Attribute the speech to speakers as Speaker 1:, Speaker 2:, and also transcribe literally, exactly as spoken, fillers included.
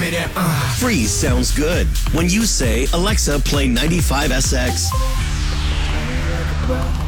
Speaker 1: Freeze sounds good when you say, Alexa, play ninety-five S X.